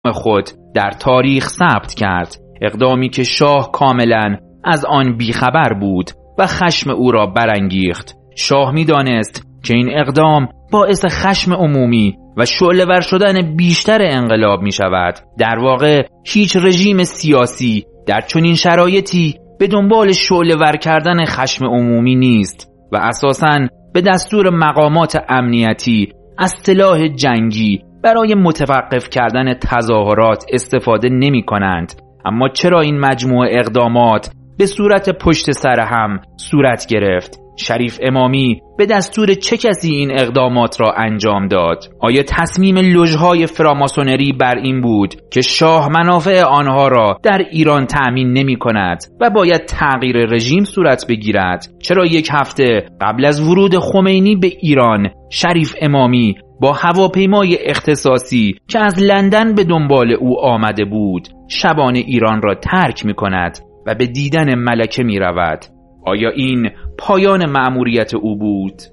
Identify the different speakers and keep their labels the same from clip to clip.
Speaker 1: خود در تاریخ ثبت کرد، اقدامی که شاه کاملا از آن بیخبر بود و خشم او را برانگیخت. شاه می‌دانست که این اقدام باعث خشم عمومی و شعله‌ور شدن بیشتر انقلاب می شود. در واقع هیچ رژیم سیاسی در چنین شرایطی به دنبال شعله‌ور کردن خشم عمومی نیست و اساساً به دستور مقامات امنیتی از سلاح جنگی برای متوقف کردن تظاهرات استفاده نمی کنند. اما چرا این مجموعه اقدامات به صورت پشت سر هم صورت گرفت؟ شریف امامی به دستور چه کسی این اقدامات را انجام داد؟ آیا تصمیم لوژهای فراماسونری بر این بود که شاه منافع آنها را در ایران تأمین نمی کند و باید تغییر رژیم صورت بگیرد؟ چرا یک هفته قبل از ورود خمینی به ایران شریف امامی با هواپیمای اختصاصی که از لندن به دنبال او آمده بود شبانه ایران را ترک می کند و به دیدن ملکه می رود؟ آیا این پایان مأموریت او بود؟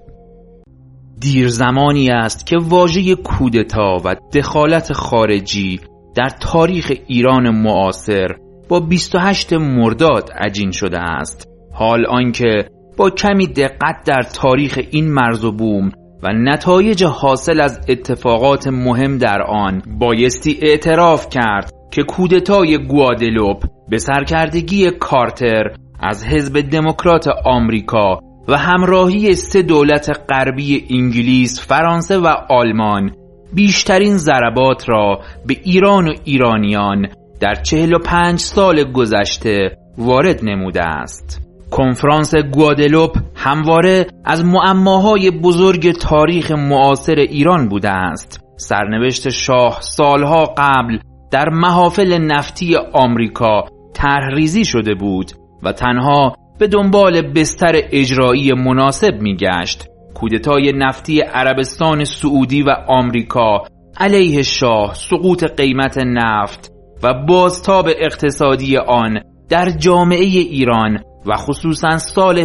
Speaker 1: دیر زمانی است که واژه کودتا و دخالت خارجی در تاریخ ایران معاصر با 28 مرداد عجین شده است. حال آنکه با کمی دقت در تاریخ این مرز و بوم و نتایج حاصل از اتفاقات مهم در آن بایستی اعتراف کرد که کودتای گوادلوپ به سرکردگی کارتر از حزب دموکرات آمریکا و همراهی 3 دولت غربی انگلیس، فرانسه و آلمان بیشترین ضربات را به ایران و ایرانیان در 45 سال گذشته وارد نموده است. کنفرانس گوادلوپ همواره از معماهای بزرگ تاریخ معاصر ایران بوده است. سرنوشت شاه سالها قبل در محافل نفتی آمریکا طرح‌ریزی شده بود و تنها به دنبال بستر اجرایی مناسب می‌گشت. کودتای نفتی عربستان سعودی و آمریکا علیه شاه، سقوط قیمت نفت و بازتاب اقتصادی آن در جامعه ایران و خصوصا سال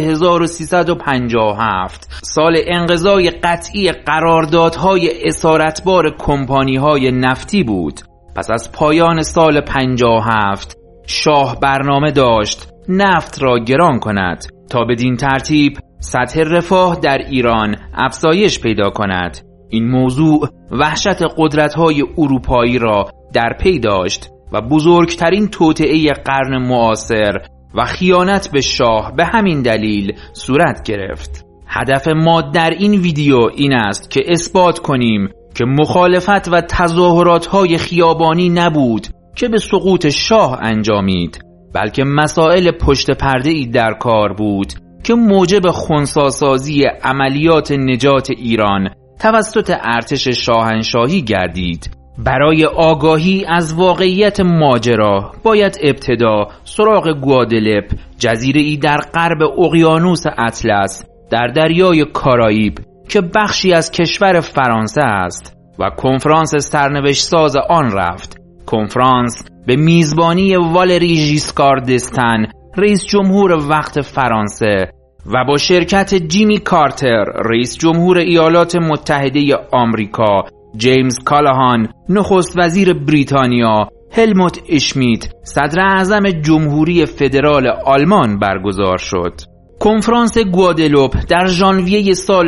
Speaker 1: 1357 سال انقضای قطعی قراردادهای اسارتبار کمپانی‌های نفتی بود. پس از پایان سال 57 شاه برنامه داشت نفت را گران کند تا بدین ترتیب سطح رفاه در ایران افزایش پیدا کند. این موضوع وحشت قدرت‌های اروپایی را در پی داشت و بزرگترین توطئه قرن معاصر و خیانت به شاه به همین دلیل صورت گرفت. هدف ما در این ویدیو این است که اثبات کنیم که مخالفت و تظاهرات‌های خیابانی نبود که به سقوط شاه انجامید، بلکه مسائل پشت پرده‌ای در کار بود که موجب خنثی‌سازی عملیات نجات ایران توسط ارتش شاهنشاهی گردید. برای آگاهی از واقعیت ماجرا باید ابتدا سراغ گوادلوپ، جزیره‌ای در غرب اقیانوس اطلس در دریای کارائیب که بخشی از کشور فرانسه است و کنفرانس سرنوشت ساز آن رفت. کنفرانس به میزبانی والری ژیسکار دستن، رئیس جمهور وقت فرانسه و با شرکت جیمی کارتر، رئیس جمهور ایالات متحده آمریکا، جیمز کالاهان، نخست وزیر بریتانیا، هلموت اشمیت، صدر اعظم جمهوری فدرال آلمان برگزار شد. کنفرانس گوادلوپ در ژانویه سال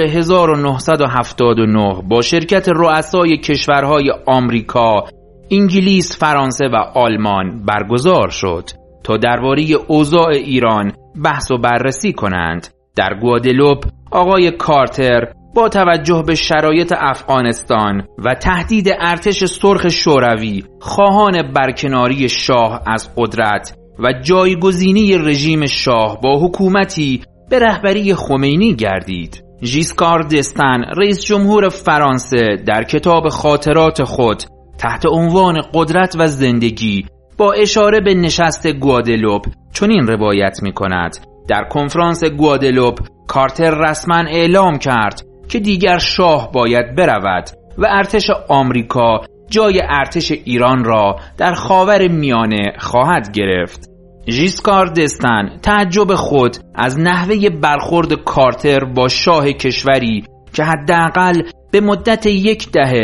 Speaker 1: 1979 با شرکت رؤسای کشورهای آمریکا، انگلیس، فرانسه و آلمان برگزار شد تا درباره اوضاع ایران بحث و بررسی کنند. در گوادلوپ آقای کارتر با توجه به شرایط افغانستان و تهدید ارتش سرخ شوروی خواهان برکناری شاه از قدرت و جایگزینی رژیم شاه با حکومتی به رهبری خمینی گردید. ژیسکار دستن، رئیس جمهور فرانسه، در کتاب خاطرات خود تحت عنوان قدرت و زندگی با اشاره به نشست گوادلوپ چنین روایت می کند: در کنفرانس گوادلوپ کارتر رسما اعلام کرد که دیگر شاه باید برود و ارتش آمریکا جای ارتش ایران را در خاور میانه خواهد گرفت. ژیسکار دستن تعجب خود از نحوه برخورد کارتر با شاه کشوری که حداقل به مدت 10 دهه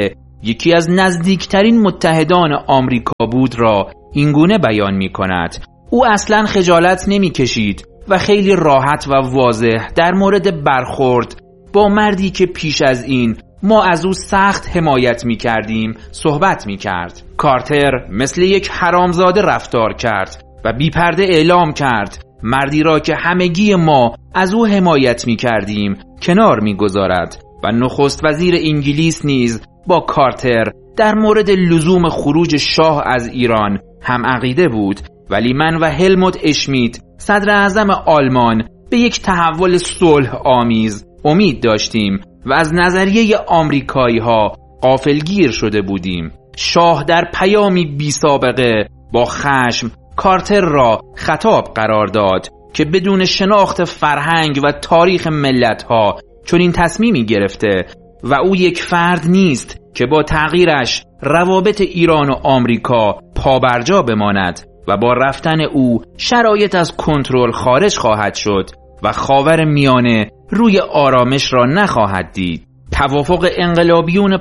Speaker 1: یکی از نزدیکترین متحدان آمریکا بود را اینگونه بیان می کند: او اصلاً خجالت نمی کشید و خیلی راحت و واضح در مورد برخورد با مردی که پیش از این ما از او سخت حمایت می کردیم صحبت می کرد. کارتر مثل یک حرامزاده رفتار کرد و بی پرده اعلام کرد مردی را که همگی ما از او حمایت می کردیم کنار می گذارد و نخست وزیر انگلیس نیز با کارتر در مورد لزوم خروج شاه از ایران هم عقیده بود، ولی من و هلموت اشمیت صدر اعظم آلمان به یک تحول صلح آمیز امید داشتیم و از نظریه آمریکایی ها غافلگیر شده بودیم. شاه در پیامی بی سابقه با خشم کارتر را خطاب قرار داد که بدون شناخت فرهنگ و تاریخ ملت ها چنین تصمیمی گرفته و او یک فرد نیست که با تغییرش روابط ایران و آمریکا پابرجا بماند و با رفتن او شرایط از کنترل خارج خواهد شد و خاور میانه روی آرامش را نخواهد دید. توافق انقلابیون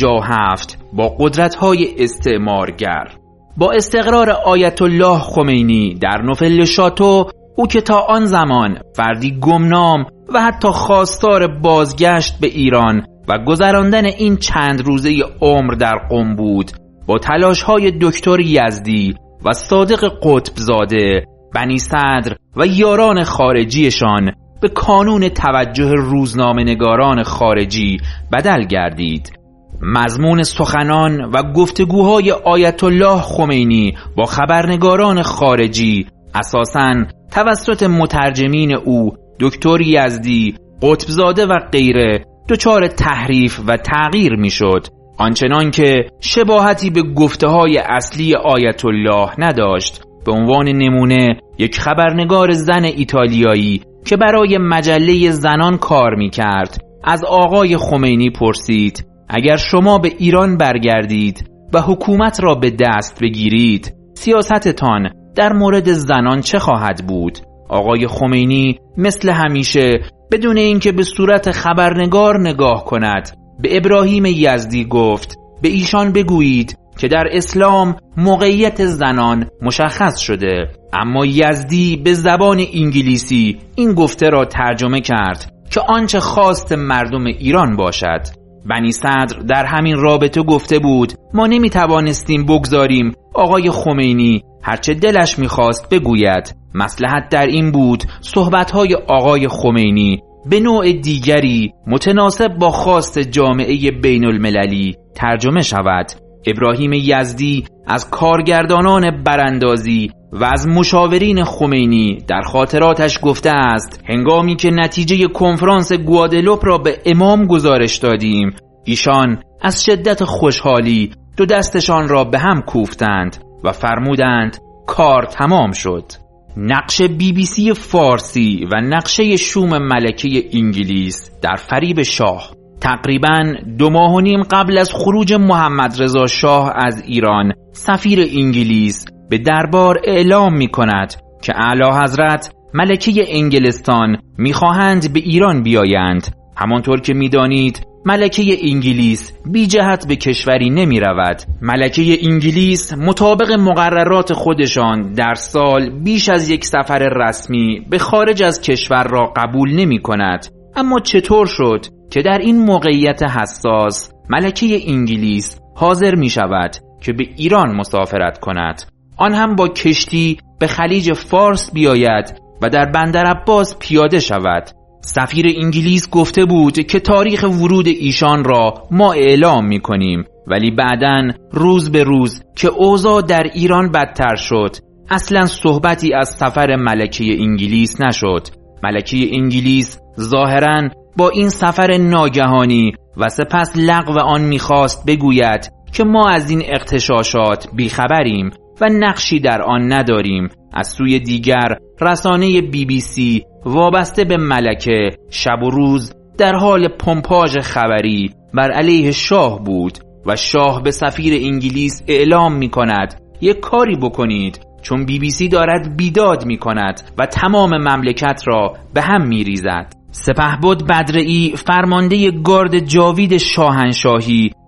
Speaker 1: 57 با قدرت‌های استعمارگر. با استقرار آیت الله خمینی در نوفل شاتو، او که تا آن زمان فردی گمنام و حتی خواستار بازگشت به ایران و گذراندن این چند روزه عمر در قم بود، با تلاش‌های دکتر یزدی و صادق قطبزاده، بنی صدر و یاران خارجیشان به کانون توجه روزنامه‌نگاران خارجی بدل گردید. مضمون سخنان و گفتگوهای آیت الله خمینی با خبرنگاران خارجی اساساً توسط مترجمین او، دکتر یزدی، قطبزاده و غیره دچار تحریف و تغییر میشد، آنچنان که شباهتی به گفته‌های اصلی آیت الله نداشت. به عنوان نمونه یک خبرنگار زن ایتالیایی که برای مجله زنان کار می‌کرد از آقای خمینی پرسید: اگر شما به ایران برگردید و حکومت را به دست بگیرید، سیاستتان در مورد زنان چه خواهد بود؟ آقای خمینی مثل همیشه بدون اینکه به صورت خبرنگار نگاه کند به ابراهیم یزدی گفت: به ایشان بگویید که در اسلام موقعیت زنان مشخص شده. اما یزدی به زبان انگلیسی این گفته را ترجمه کرد که آنچه خواست مردم ایران باشد. بنی صدر در همین رابطه گفته بود: ما نمیتوانستیم بگذاریم آقای خمینی هرچه دلش میخواست بگوید. مصلحت در این بود صحبتهای آقای خمینی به نوع دیگری متناسب با خواست جامعه بین المللی ترجمه شود. ابراهیم یزدی از کارگردانان براندازی و از مشاورین خمینی در خاطراتش گفته است: هنگامی که نتیجه کنفرانس گوادلوپ را به امام گزارش دادیم، ایشان از شدت خوشحالی دو دستشان را به هم کوفتند و فرمودند کار تمام شد. نقش BBC فارسی و نقشه شوم ملکه انگلیس در فریب شاه. تقریباً 2.5 ماه قبل از خروج محمد رضا شاه از ایران، سفیر انگلیس به دربار اعلام می کند که اعلی حضرت ملکه انگلستان می خواهند به ایران بیایند. همانطور که می دانید ملکه انگلیس بی جهت به کشوری نمی رود. ملکه انگلیس مطابق مقررات خودشان در سال بیش از یک سفر رسمی به خارج از کشور را قبول نمی کند. اما چطور شد که در این موقعیت حساس ملکه انگلیس حاضر می شود که به ایران مسافرت کند، آن هم با کشتی به خلیج فارس بیاید و در بندر عباس پیاده شود؟ سفیر انگلیس گفته بود که تاریخ ورود ایشان را ما اعلام می کنیم، ولی بعداً روز به روز که اوضاع در ایران بدتر شد اصلاً صحبتی از سفر ملکه انگلیس نشد. ملکه انگلیس ظاهراً با این سفر ناگهانی و سپس لغو آن می‌خواست بگوید که ما از این اغتشاشات بیخبریم و نقشی در آن نداریم. از سوی دیگر رسانه BBC وابسته به ملکه شب و روز در حال پمپاژ خبری بر علیه شاه بود و شاه به سفیر انگلیس اعلام می‌کند یک کاری بکنید، چون BBC دارد بیداد می‌کند و تمام مملکت را به هم می‌ریزد. سپهبد بدرعی فرمانده گارد جاوید شاهنشاهی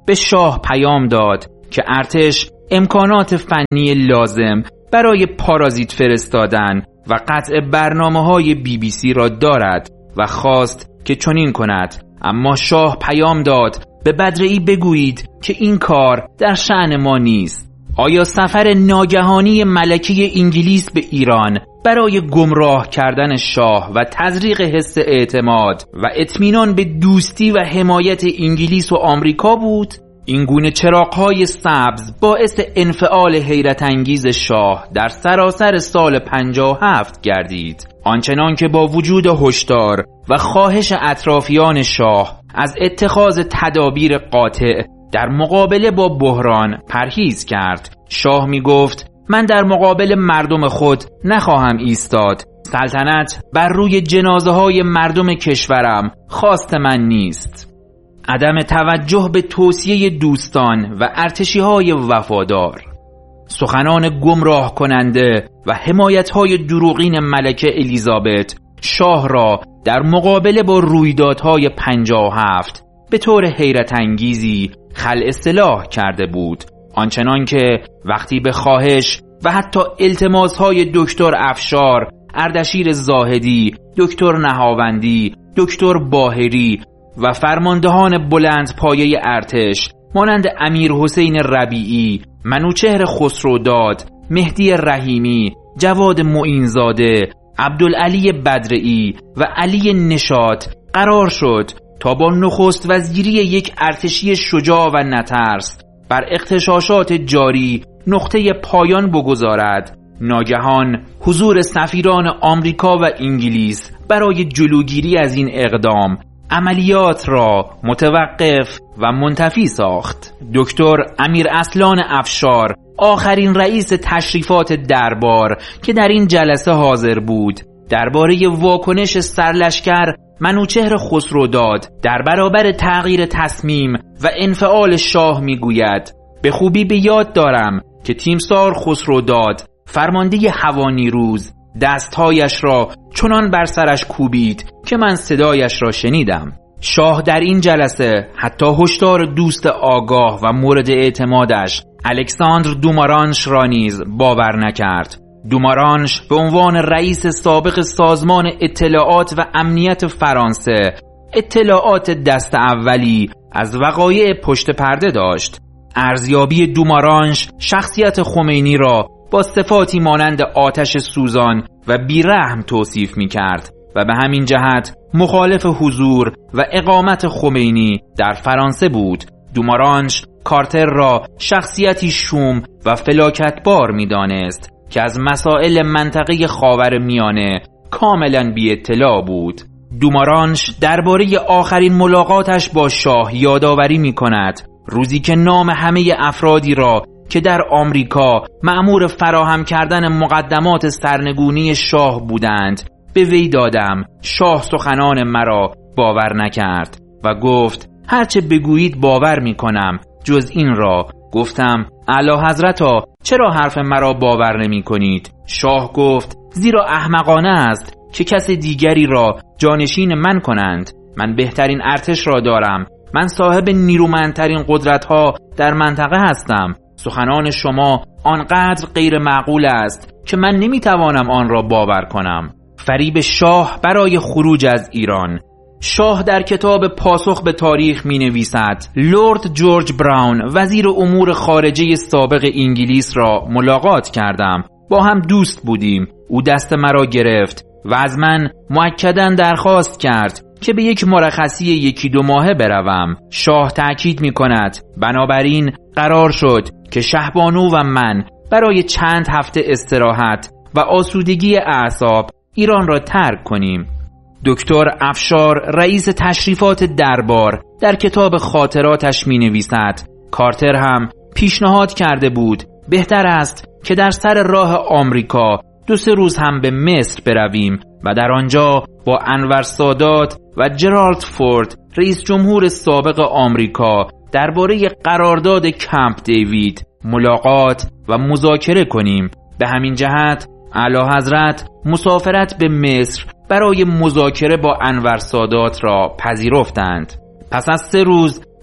Speaker 1: به شاه پیام داد که ارتش امکانات فنی لازم برای پارازیت فرستادن و قطع برنامه‌های BBC را دارد و خواست که چنین کند. اما شاه پیام داد به بدرعی بگویید که این کار در شأن ما نیست. آیا سفر ناگهانی ملکه انگلیس به ایران برای گمراه کردن شاه و تزریق حس اعتماد و اطمینان به دوستی و حمایت انگلیس و آمریکا بود؟ این گونه چراغ‌های سبز باعث انفعال حیرت انگیز شاه در سراسر سال 57 گردید، آنچنان که با وجود هشدار و خواهش اطرافیان شاه از اتخاذ تدابیر قاطع در مقابله با بحران پرهیز کرد. شاه می گفت من در مقابل مردم خود نخواهم ایستاد. سلطنت بر روی جنازه های مردم کشورم خواست من نیست. عدم توجه به توصیه دوستان و ارتشی های وفادار، سخنان گمراه کننده و حمایت های دروغین ملکه الیزابت شاه را در مقابله با رویدادهای 57 به طور حیرت انگیزی خلع سلاح کرده بود، آنچنان که وقتی به خواهش و حتی التماس‌های دکتر افشار، اردشیر زاهدی، دکتر نهاوندی، دکتر باهری و فرماندهان بلند پایه ارتش مانند امیر حسین ربیعی، منوچهر خسروداد، مهدی رحیمی، جواد معینزاده، عبدالعلی بدرعی و علی نشاط قرار شد تا با نخست وزیری یک ارتشی شجاع و نترس بر اغتشاشات جاری نقطه پایان بگذارد، ناگهان حضور سفیران آمریکا و انگلیس برای جلوگیری از این اقدام عملیات را متوقف و منتفی ساخت. دکتر امیر اصلان افشار، آخرین رئیس تشریفات دربار که در این جلسه حاضر بود، درباره واکنش سرلشکر منوچهر خسروداد در برابر تغییر تصمیم و انفعال شاه میگوید به خوبی به یاد دارم که تیمسار خسروداد، فرمانده هوانیروز، دستهایش را چنان بر سرش کوبید که من صدایش را شنیدم. شاه در این جلسه حتی هشدار دوست آگاه و مورد اعتمادش الکساندر دومارانش را نیز باور نکرد. دومارانش به عنوان رئیس سابق سازمان اطلاعات و امنیت فرانسه اطلاعات دست اولی از وقایع پشت پرده داشت. ارزیابی دومارانش شخصیت خمینی را با صفاتی مانند آتش سوزان و بیرحم توصیف می کرد و به همین جهت مخالف حضور و اقامت خمینی در فرانسه بود. دومارانش کارتر را شخصیتی شوم و فلاکتبار می دانست که از مسائل منطقه خاورمیانه کاملا بی اطلاع بود. دومارانش درباره آخرین ملاقاتش با شاه یادآوری می کند روزی که نام همه افرادی را که در آمریکا مأمور فراهم کردن مقدمات سرنگونی شاه بودند به وی دادم. شاه سخنان مرا باور نکرد و گفت هرچه بگویید باور می کنم جز این را. گفتم اعلی حضرتا چرا حرف مرا باور نمی کنید؟ شاه گفت زیرا احمقانه است که کس دیگری را جانشین من کنند. من بهترین ارتش را دارم. من صاحب نیرومندترین قدرت‌ها در منطقه هستم. سخنان شما آنقدر غیر معقول است که من نمیتوانم آن را باور کنم. فریب شاه برای خروج از ایران. شاه در کتاب پاسخ به تاریخ می نویسد لورد جورج براون وزیر امور خارجه سابق انگلیس را ملاقات کردم. با هم دوست بودیم. او دست مرا گرفت و از من مؤکداً درخواست کرد که به یک مرخصی 1-2 ماهه بروم. شاه تأکید می کند بنابراین قرار شد که شهبانو و من برای چند هفته استراحت و آسودگی اعصاب ایران را ترک کنیم. دکتر افشار رئیس تشریفات دربار در کتاب خاطراتش می نویسد کارتر هم پیشنهاد کرده بود بهتر است که در سر راه آمریکا 2-3 روز هم به مصر برویم و در آنجا با انور سادات و جرالد فورد رئیس جمهور سابق آمریکا درباره قرارداد کمپ دیوید ملاقات و مذاکره کنیم. به همین جهت اعلی حضرت مسافرت به مصر برای مذاکره با انور سادات را پذیرفتند. پس از 3 روز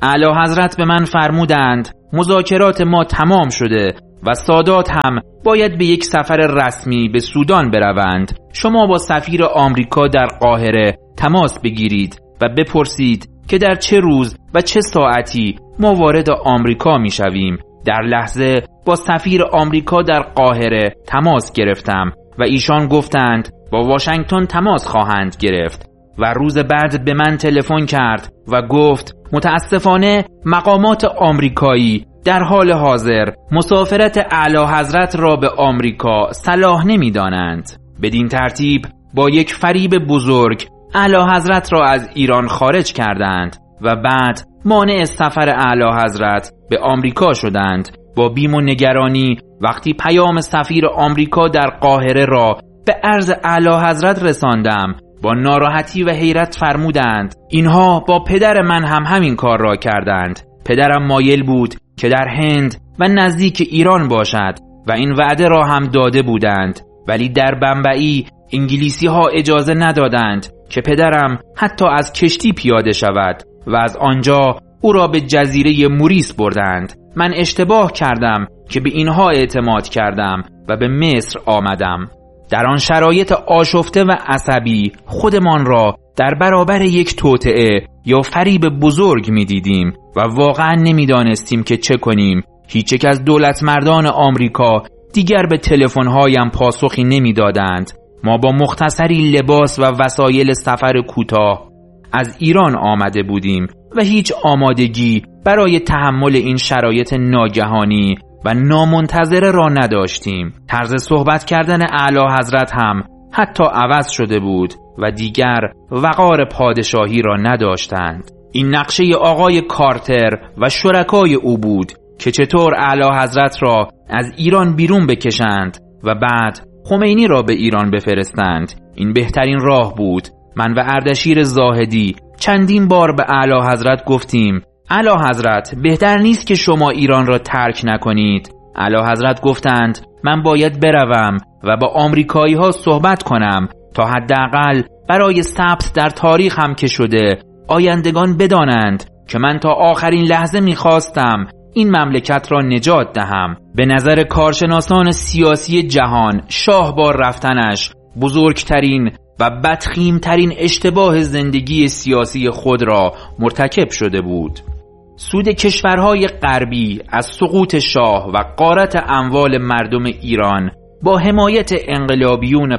Speaker 1: اعلی حضرت به من فرمودند مذاکرات ما تمام شده و سادات هم باید به یک سفر رسمی به سودان بروند. شما با سفیر آمریکا در قاهره تماس بگیرید و بپرسید که در چه روز و چه ساعتی ما وارد آمریکا می شویم. در لحظه با سفیر آمریکا در قاهره تماس گرفتم و ایشان گفتند با واشنگتن تماس خواهند گرفت و روز بعد به من تلفن کرد و گفت متاسفانه مقامات آمریکایی در حال حاضر مسافرت اعلی حضرت را به آمریکا صلاح نمی دانند. بدین ترتیب با یک فریب بزرگ اعلی حضرت را از ایران خارج کردند و بعد مانع سفر اعلی حضرت به آمریکا شدند. با بیم و نگرانی وقتی پیام سفیر آمریکا در قاهره را به عرض اعلی حضرت رساندم، با ناراحتی و حیرت فرمودند اینها با پدر من هم همین کار را کردند. پدرم مایل بود که در هند و نزدیک ایران باشد و این وعده را هم داده بودند، ولی در بمبئی انگلیسی ها اجازه ندادند که پدرم حتی از کشتی پیاده شود و از آنجا او را به جزیره موریس بردند. من اشتباه کردم که به اینها اعتماد کردم و به مصر آمدم. در آن شرایط آشفته و عصبی خودمان را در برابر یک توطئه یا فریب بزرگ می دیدیم و واقعا نمی دانستیم که چه کنیم. هیچ یک از دولت مردان آمریکا دیگر به تلفن‌هایم پاسخی نمی دادند. ما با مختصری لباس و وسایل سفر کوتاه از ایران آمده بودیم و هیچ آمادگی برای تحمل این شرایط ناگهانی و نامنتظره را نداشتیم. طرز صحبت کردن اعلی حضرت هم حتی عوض شده بود و دیگر وقار پادشاهی را نداشتند. این نقشه آقای کارتر و شرکای او بود که چطور اعلی حضرت را از ایران بیرون بکشند و بعد خمینی را به ایران بفرستند. این بهترین راه بود. من و اردشیر زاهدی چندین بار به اعلی حضرت گفتیم اعلی حضرت بهتر نیست که شما ایران را ترک نکنید. اعلی حضرت گفتند من باید بروم و با آمریکایی ها صحبت کنم تا حداقل برای ثبت در تاریخ هم که شده آیندگان بدانند که من تا آخرین لحظه میخواستم این مملکت را نجات دهم. به نظر کارشناسان سیاسی جهان شاه با رفتنش بزرگترین و بدخیمترین اشتباه زندگی سیاسی خود را مرتکب شده بود. سود کشورهای غربی از سقوط شاه و غارت اموال مردم ایران با حمایت انقلابیون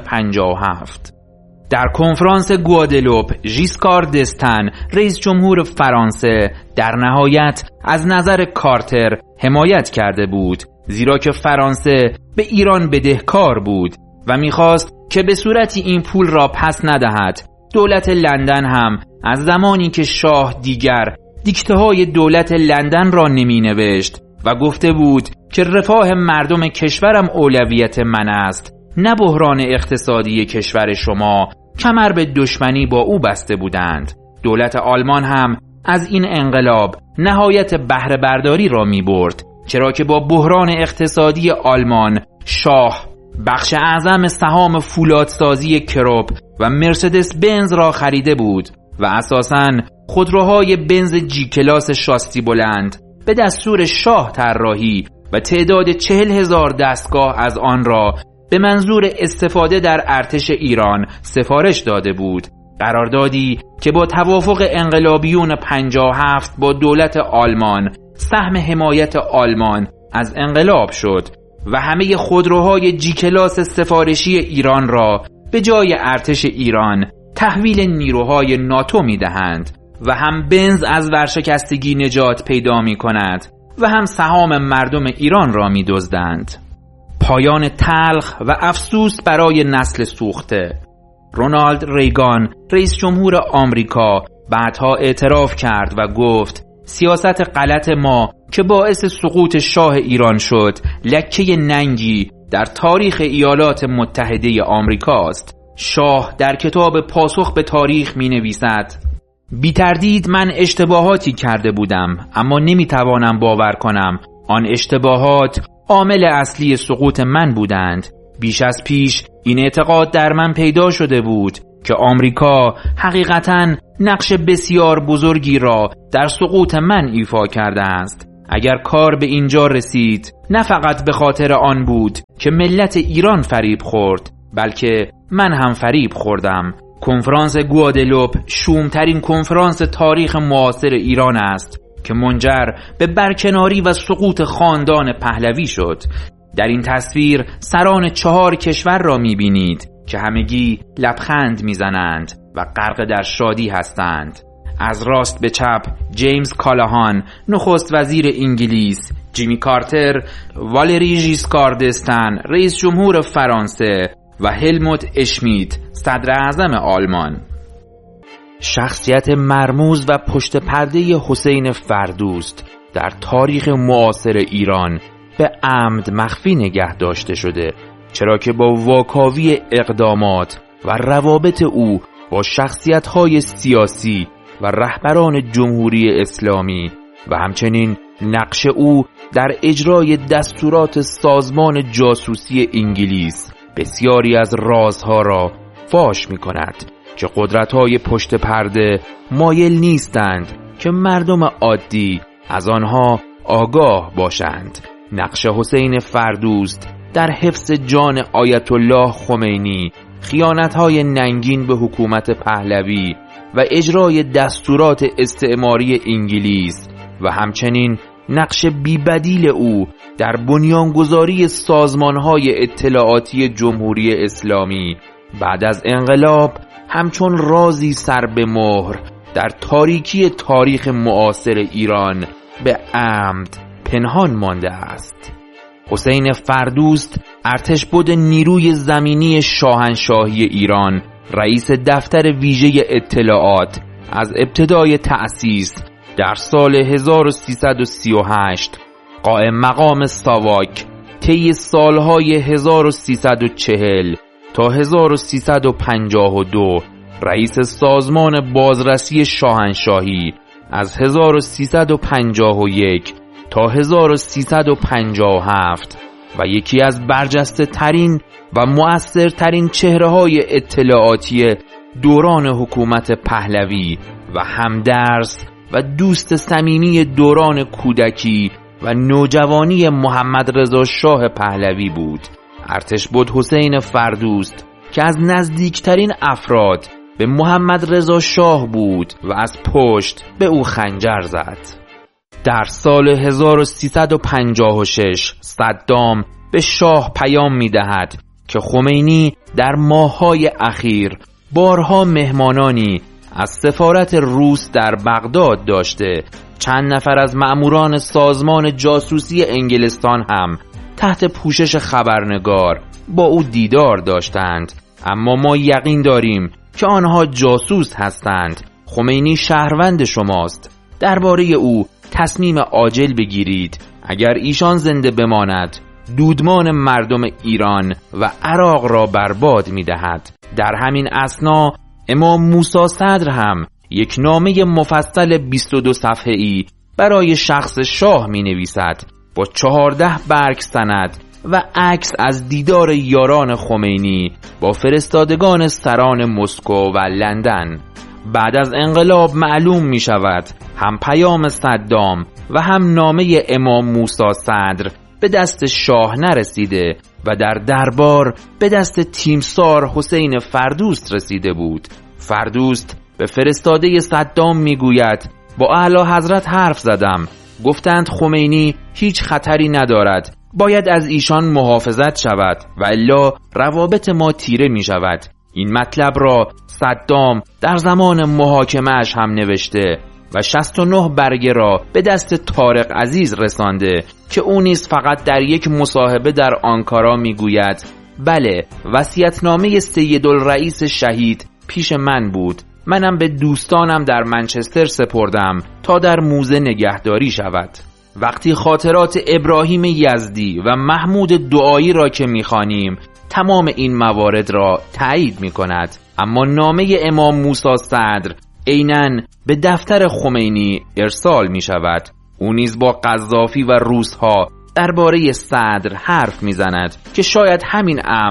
Speaker 1: 57. در کنفرانس گوادلوپ ژیسکار دستن رئیس جمهور فرانسه در نهایت از نظر کارتر حمایت کرده بود، زیرا که فرانسه به ایران بدهکار بود و میخواست که به صورتی این پول را پس ندهد. دولت لندن هم از زمانی که شاه دیگر دیکته های دولت لندن را نمی نوشت و گفته بود که رفاه مردم کشورم اولویت من است نه بحران اقتصادی کشور شما، کمر به دشمنی با او بسته بودند. دولت آلمان هم از این انقلاب نهایت بهره برداری را می برد، چرا که با بحران اقتصادی آلمان شاه بخش اعظم سهام فولادسازی کروپ و مرسدس بنز را خریده بود و اساساً خودروهای بنز جی کلاس شاستی بلند به دستور شاه طراحی و تعداد 40,000 دستگاه از آن را به منظور استفاده در ارتش ایران سفارش داده بود. قراردادی که با توافق انقلابیون 57 با دولت آلمان سهم حمایت آلمان از انقلاب شد و همه خودروهای جی کلاس سفارشی ایران را به جای ارتش ایران تحویل نیروهای ناتو می دهند و هم بنز از ورشکستگی نجات پیدا می کند و هم سهام مردم ایران را می دزدند. پایان تلخ و افسوس برای نسل سوخته. رونالد ریگان رئیس جمهور آمریکا بعدها اعتراف کرد و گفت سیاست غلط ما که باعث سقوط شاه ایران شد لکه ننگی در تاریخ ایالات متحده آمریکاست. شاه در کتاب پاسخ به تاریخ می نویسد بی تردید من اشتباهاتی کرده بودم، اما نمی توانم باور کنم آن اشتباهات عامل اصلی سقوط من بودند. بیش از پیش این اعتقاد در من پیدا شده بود که آمریکا حقیقتاً نقش بسیار بزرگی را در سقوط من ایفا کرده است. اگر کار به اینجا رسید نه فقط به خاطر آن بود که ملت ایران فریب خورد، بلکه من هم فریب خوردم. کنفرانس گوادلوپ شومترین کنفرانس تاریخ معاصر ایران است که منجر به برکناری و سقوط خاندان پهلوی شد. در این تصویر سران 4 کشور را می‌بینید که همگی لبخند می‌زنند و غرق در شادی هستند. از راست به چپ جیمز کالاهان نخست وزیر انگلیس، جیمی کارتر، والری ژیسکار دستن رئیس جمهور فرانسه و هلموت اشمیت صدر اعظم آلمان. شخصیت مرموز و پشت پرده حسین فردوست در تاریخ معاصر ایران به عمد مخفی نگه داشته شده، چرا که با واکاوی اقدامات و روابط او با شخصیت‌های سیاسی و رهبران جمهوری اسلامی و همچنین نقش او در اجرای دستورات سازمان جاسوسی انگلیس بسیاری از رازها را فاش می‌کند که قدرت‌های پشت پرده مایل نیستند که مردم عادی از آنها آگاه باشند. نقش حسین فردوست در حفظ جان آیت الله خمینی، خیانت‌های ننگین به حکومت پهلوی و اجرای دستورات استعماری انگلیس و همچنین نقش بی‌بدیل او در بنیانگذاری سازمان‌های اطلاعاتی جمهوری اسلامی بعد از انقلاب همچون رازی سر به مهر در تاریکی تاریخ معاصر ایران به عمد پنهان مانده است. حسین فردوست ارتشبد نیروی زمینی شاهنشاهی ایران، رئیس دفتر ویژه اطلاعات از ابتدای تأسیس در سال 1338، قائم مقام ساواک طی سالهای 1340 تا 1352، رئیس سازمان بازرسی شاهنشاهی از 1351 تا 1357 و یکی از برجسته ترین و مؤثرترین چهره‌های اطلاعاتی دوران حکومت پهلوی و همدرس و دوست صمیمی دوران کودکی و نوجوانی محمد رضا شاه پهلوی بود. ارتشبد حسین فردوست که از نزدیکترین افراد به محمد رضا شاه بود و از پشت به او خنجر زد. در سال 1356 صدام به شاه پیام می‌دهد که خمینی در ماه‌های اخیر بارها مهمانانی از سفارت روس در بغداد داشته. چند نفر از مأموران سازمان جاسوسی انگلستان هم تحت پوشش خبرنگار با او دیدار داشتند، اما ما یقین داریم که آنها جاسوس هستند. خمینی شهروند شماست. درباره او تصمیم عاجل بگیرید. اگر ایشان زنده بماند دودمان مردم ایران و عراق را برباد می‌دهد. در همین اثنا امام موسی صدر هم یک نامه مفصل 22 صفحه‌ای برای شخص شاه می‌نویسد با 14 برگ سند و عکس از دیدار یاران خمینی با فرستادگان سران مسکو و لندن. بعد از انقلاب معلوم می شود هم پیام صدام و هم نامه امام موسی صدر به دست شاه نرسیده و در دربار به دست تیمسار حسین فردوست رسیده بود. فردوست به فرستاده صدام می گوید با اعلی حضرت حرف زدم، گفتند خمینی هیچ خطری ندارد، باید از ایشان محافظت شود و الا روابط ما تیره می شود. این مطلب را صدام در زمان محاکمه‌اش هم نوشته و 69 برگه را به دست طارق عزیز رسانده که او نیز فقط در یک مصاحبه در آنکارا میگوید بله، وصیت‌نامه سیدالرئیس شهید پیش من بود، منم به دوستانم در منچستر سپردم تا در موزه نگهداری شود. وقتی خاطرات ابراهیم یزدی و محمود دعایی را که میخوانیم تمام این موارد را تایید میکند، اما نامه امام موسی صدر عیناً به دفتر خمینی ارسال می شود. او نیز با قذافی و روس‌ها درباره صدر حرف می زند که شاید همین امر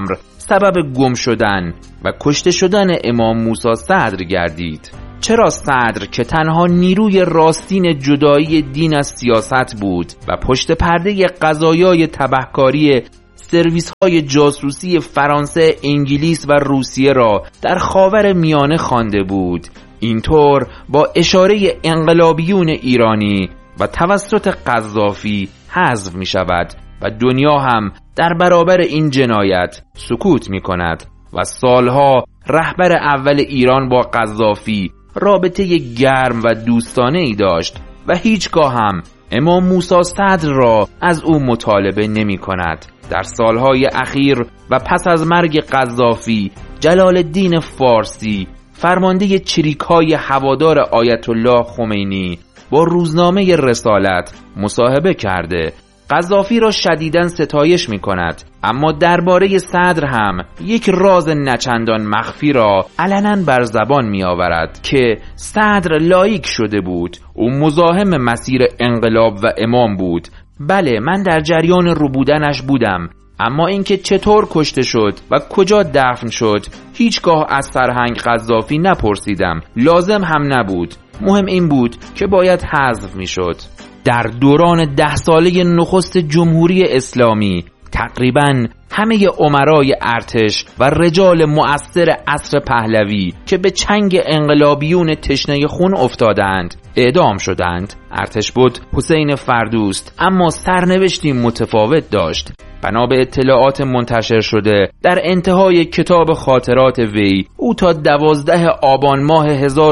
Speaker 1: سبب گم شدن و کشته شدن امام موسی صدر گردید. چرا صدر که تنها نیروی راستین جدایی دین از سیاست بود و پشت پرده قضایای تبهکاری سرویس‌های جاسوسی فرانسه، انگلیس و روسیه را در خاور میانه خوانده بود، اینطور با اشاره انقلابیون ایرانی و توسط قذافی حذف می شود و دنیا هم در برابر این جنایت سکوت می کند و سالها رهبر اول ایران با قذافی رابطه گرم و دوستانه ای داشت و هیچگاه هم امام موسی صدر را از او مطالبه نمی کند. در سالهای اخیر و پس از مرگ قذافی، جلال الدین فارسی فرمانده چریک‌های هوادار آیت الله خمینی با روزنامه رسالت مصاحبه کرده قذافی را شدیداً ستایش می کند، اما درباره صدر هم یک راز نچندان مخفی را علناً بر زبان می آورد که صدر لایک شده بود. او مزاحم مسیر انقلاب و امام بود. بله، من در جریان ربودنش بودم، اما اینکه چطور کشته شد و کجا دفن شد هیچگاه از سرهنگ قذافی نپرسیدم. لازم هم نبود. مهم این بود که باید حذف می شد. در دوران 10 ساله نخست جمهوری اسلامی تقریباً همه امرای ارتش و رجال مؤثر عصر پهلوی که به چنگ انقلابیون تشنه خون افتادند اعدام شدند. ارتشبد حسین فردوست اما سرنوشتی متفاوت داشت. بنا به اطلاعات منتشر شده در انتهای کتاب خاطرات وی، او تا 12 آبان ماه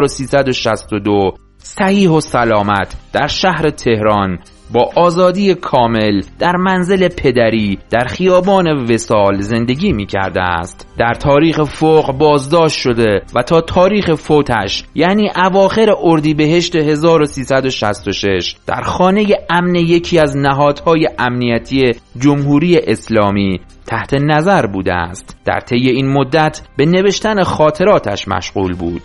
Speaker 1: 1362 صحیح و سلامت در شهر تهران با آزادی کامل در منزل پدری در خیابان وصال زندگی می کرده است. در تاریخ فوق بازداشت شده و تا تاریخ فوتش یعنی اواخر اردیبهشت 1366 در خانه امن یکی از نهادهای امنیتی جمهوری اسلامی تحت نظر بوده است. در طی این مدت به نوشتن خاطراتش مشغول بود.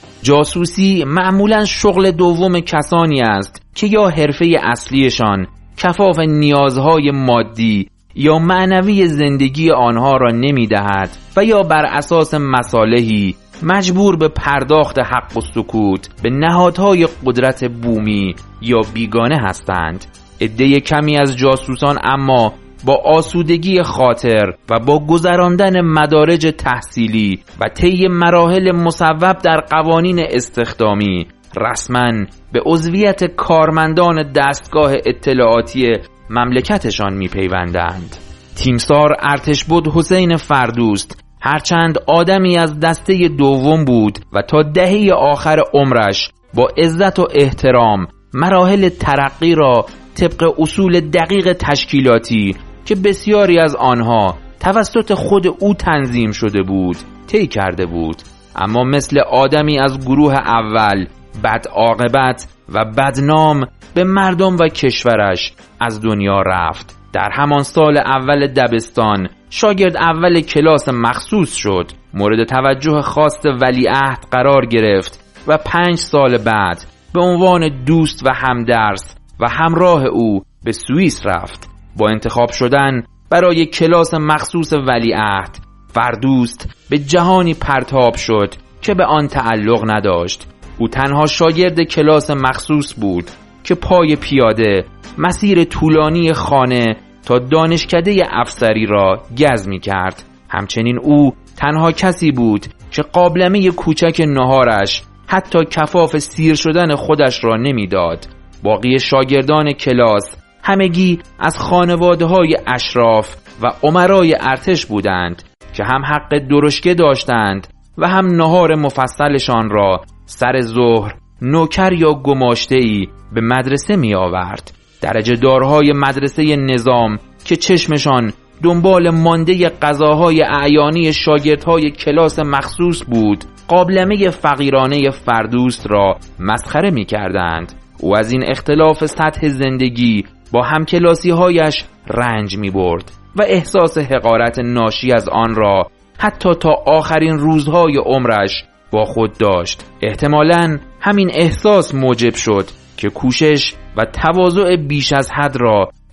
Speaker 1: جاسوسی معمولاً شغل دوم کسانی است که یا حرفه اصلیشان کفاف نیازهای مادی یا معنوی زندگی آنها را نمی دهد و یا بر اساس مصالحی مجبور به پرداخت حق و سکوت به نهادهای قدرت بومی یا بیگانه هستند. عده کمی از جاسوسان اما با آسودگی خاطر و با گذراندن مدارج تحصیلی و طی مراحل مصوب در قوانین استخدامی رسماً به عضویت کارمندان دستگاه اطلاعاتی مملکتشان می‌پیوندند. تیمسار ارتشبد حسین فردوست هرچند آدمی از دسته دوم بود و تا دهه آخر عمرش با عزت و احترام مراحل ترقی را طبق اصول دقیق تشکیلاتی که بسیاری از آنها توسط خود او تنظیم شده بود طی کرده بود، اما مثل آدمی از گروه اول بد عاقبت و بدنام به مردم و کشورش از دنیا رفت. در همان سال اول دبستان شاگرد اول کلاس مخصوص شد، مورد توجه خاص ولیعهد قرار گرفت و 5 سال بعد به عنوان دوست و همدرس و همراه او به سوئیس رفت. با انتخاب شدن برای کلاس مخصوص ولیعهد، فردوست به جهانی پرتاب شد که به آن تعلق نداشت. او تنها شاگرد کلاس مخصوص بود که پای پیاده مسیر طولانی خانه تا دانشکده افسری را گز می کرد. همچنین او تنها کسی بود که قابلمه کوچک نهارش حتی کفاف سیر شدن خودش را نمی داد. باقی شاگردان کلاس همگی از خانواده‌های اشراف و امرای ارتش بودند که هم حق درشکه داشتند و هم نهار مفصلشان را سر ظهر نوکر یا گماشته‌ای به مدرسه می آورد. درجه دارهای مدرسه نظام که چشمشان دنبال مانده غذاهای اعیانی شاگردهای کلاس مخصوص بود، قابلمه فقیرانه فردوست را مسخره می کردند. او از این اختلاف سطح زندگی با همکلاسی‌هایش رنج می برد و احساس حقارت ناشی از آن را حتی تا آخرین روزهای عمرش با خود داشت. احتمالاً همین احساس موجب شد که کوشش و تواضع بیش از حد را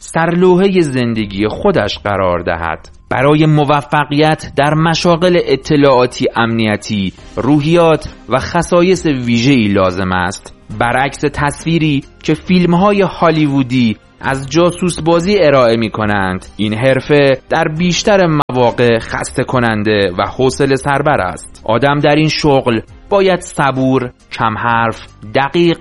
Speaker 1: سرلوحه زندگی خودش قرار دهد. برای موفقیت در مشاغل اطلاعاتی امنیتی، روحیات و خصایص ویژه‌ای لازم است. برعکس تصویری که فیلم‌های هالیوودی از جاسوس بازی ارائه می کنند، این حرفه در بیشتر مواقع خسته کننده و حوصله سربر است. آدم در این شغل باید صبور، کم حرف، دقیق،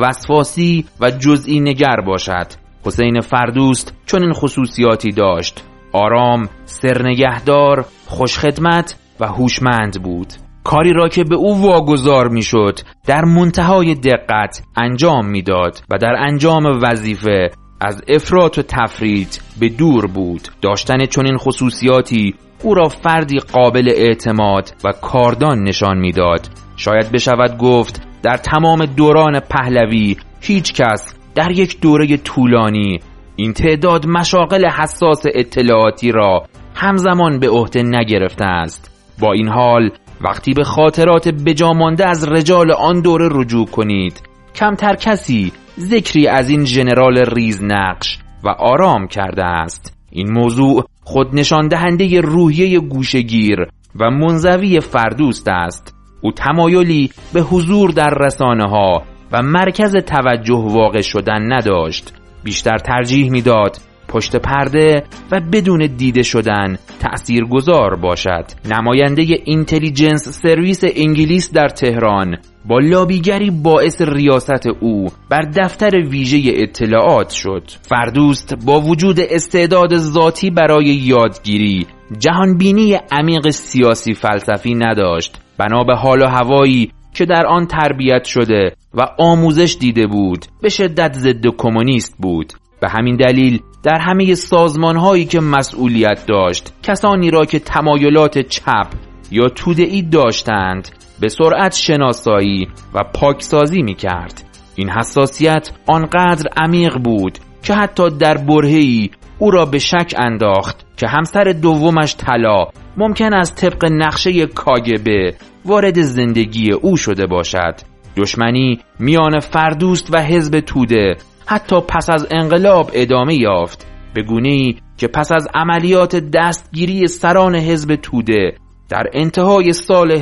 Speaker 1: وسواسی و جزئی نگر باشد. حسین فردوست چنین خصوصیاتی داشت: آرام، سرنگهدار، خوشخدمت و هوشمند بود. کاری را که به او واگذار میشد در منتهای دقت انجام میداد و در انجام وظیفه از افراط و تفریط به دور بود. داشتن چنین خصوصیاتی او را فردی قابل اعتماد و کاردان نشان میداد. شاید بشود گفت در تمام دوران پهلوی هیچ کس در یک دوره طولانی این تعداد مشاغل حساس اطلاعاتی را همزمان به عهده نگرفته است. با این حال وقتی به خاطرات بجامانده از رجال آن دوره رجوع کنید، کمتر کسی ذکری از این ژنرال ریزنقش و آرام کرده است. این موضوع خود نشان دهنده روحیه گوشه‌گیر و منزوی فردوست است. او تمایلی به حضور در رسانه‌ها و مرکز توجه واقع شدن نداشت. بیشتر ترجیح میداد پشت پرده و بدون دیده شدن تأثیرگذار باشد. نماینده اینتلیجنس سرویس انگلیس در تهران با لابیگری باعث ریاست او بر دفتر ویژه اطلاعات شد. فردوست با وجود استعداد ذاتی برای یادگیری، جهانبینی عمیق سیاسی فلسفی نداشت. بنا به حال و هوایی که در آن تربیت شده و آموزش دیده بود، به شدت ضد کمونیست بود. به همین دلیل در همه سازمان‌هایی که مسئولیت داشت، کسانی را که تمایلات چپ یا توده‌ای داشتند به سرعت شناسایی و پاکسازی می‌کرد. این حساسیت آنقدر عمیق بود که حتی در برهه‌ای او را به شک انداخت که همسر دومش طلا ممکن است طبق نقشه کاگبه وارد زندگی او شده باشد. دشمنی میان فردوست و حزب توده حتی پس از انقلاب ادامه یافت، به گونه‌ای که پس از عملیات دستگیری سران حزب توده در انتهای سال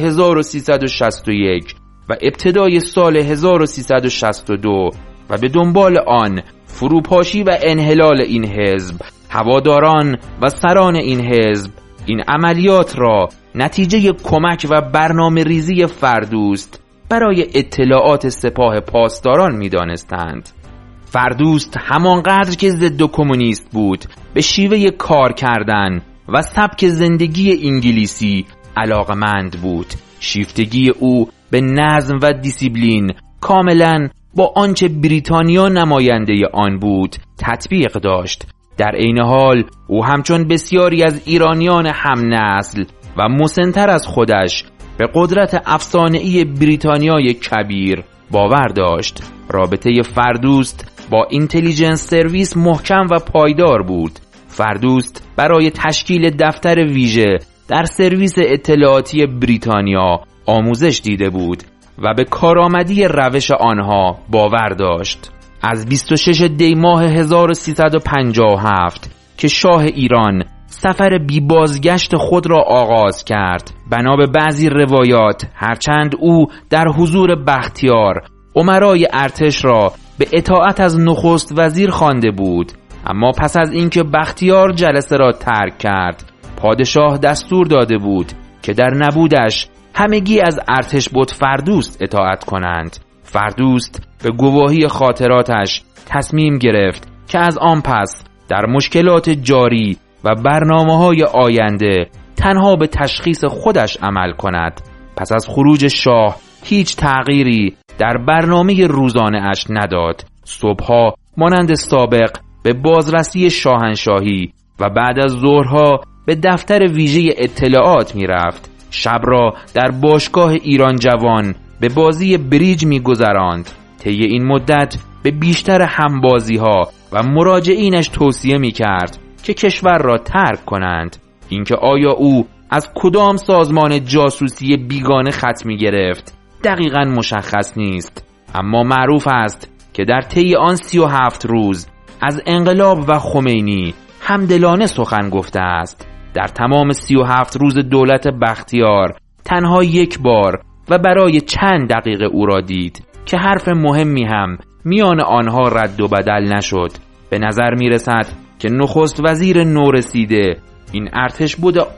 Speaker 1: 1361 و ابتدای سال 1362 و به دنبال آن فروپاشی و انحلال این حزب، هواداران و سران این حزب این عملیات را نتیجه کمک و برنامه ریزی فردوست برای اطلاعات سپاه پاسداران می دانستند. فردوست همانقدر که ضد کمونیست بود، به شیوه کار کردن و سبک زندگی انگلیسی علاقمند بود. شیفتگی او به نظم و دیسیپلین کاملا با آنچه بریتانیا نماینده آن بود تطبیق داشت. در عین حال او همچون بسیاری از ایرانیان هم نسل و مسن‌تر از خودش به قدرت افسانه‌ای بریتانیای کبیر باور داشت. رابطه فردوست با اینتلیجنس سرویس محکم و پایدار بود. فردوست برای تشکیل دفتر ویژه در سرویس اطلاعاتی بریتانیا آموزش دیده بود و به کارآمدی روش آنها باور داشت. از 26 دی ماه 1357 که شاه ایران سفر بی بازگشت خود را آغاز کرد، بنا به بعضی روایات هرچند او در حضور بختیار امرای ارتش را به اطاعت از نخست وزیر خوانده بود، اما پس از اینکه بختیار جلسه را ترک کرد، پادشاه دستور داده بود که در نبودش همگی از ارتش بت فردوست اطاعت کنند. فردوست به گواهی خاطراتش تصمیم گرفت که از آن پس در مشکلات جاری و برنامه‌های آینده تنها به تشخیص خودش عمل کند. پس از خروج شاه هیچ تغییری در برنامه روزانه اش نداد. صبحها مانند سابق به بازرسی شاهنشاهی و بعد از ظهرها به دفتر ویژه اطلاعات می رفت. شب را در باشگاه ایران جوان به بازی بریج می گذراند. طی این مدت به بیشتر همبازی ها و مراجعینش توصیه می کرد که کشور را ترک کنند. اینکه آیا او از کدام سازمان جاسوسی بیگانه خط می گرفت دقیقاً مشخص نیست، اما معروف است که در طی آن 37 روز از انقلاب و خمینی همدلانه سخن گفته است. در تمام 37 روز دولت بختیار تنها یک بار و برای چند دقیقه او را دید که حرف مهمی هم میان آنها رد و بدل نشد. به نظر می رسد که نخست وزیر نورسیده این ارتش بود